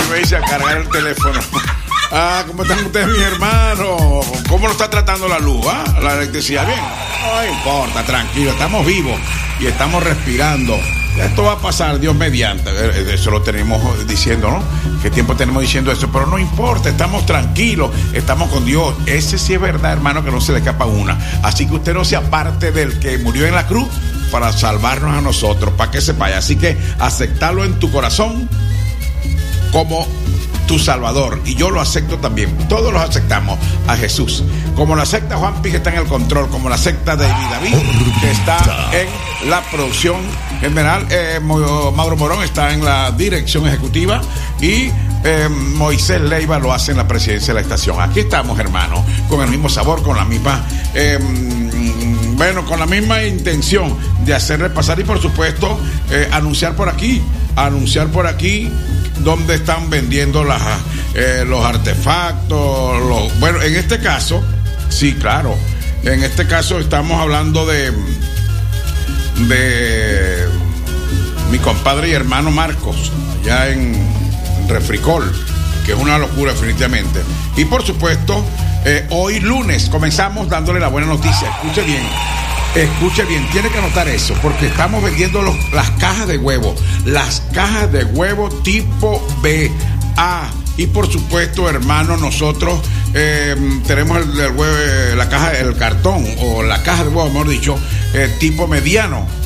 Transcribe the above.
me dice a cargar el teléfono. ¿Cómo están ustedes, mis hermanos? ¿Cómo lo está tratando la luz? La electricidad, bien. No importa, tranquilo, estamos vivos y estamos respirando. Esto va a pasar, Dios mediante. Eso lo tenemos diciendo, ¿no? ¿Qué tiempo tenemos diciendo eso? Pero no importa, estamos tranquilos, estamos con Dios. Ese sí es verdad, hermano, que no se le escapa una. Así que usted no se aparte del que murió en la cruz para salvarnos a nosotros, para que sepa. Así que aceptarlo en tu corazón como tu Salvador, y yo lo acepto también. Todos los aceptamos a Jesús, como lo acepta Juan Pi, que está en el control, como lo acepta David, que está en la producción general, Mauro Morón está en la dirección ejecutiva, y Moisés Leiva lo hace en la presidencia de la estación. Aquí estamos, hermanos, con el mismo sabor, con la misma con la misma intención de hacer repasar y, por supuesto, anunciar por aquí donde están vendiendo los artefactos. Bueno, en este caso, sí, claro, en este caso estamos hablando de mi compadre y hermano Marcos, allá en Refricol, que es una locura definitivamente. Y por supuesto, hoy lunes comenzamos dándole la buena noticia. Escuche bien, tiene que anotar eso, porque estamos vendiendo las cajas de huevo tipo BA. Y por supuesto, hermano, nosotros tenemos el huevo, el cartón, o la caja de huevo, mejor dicho, tipo mediano.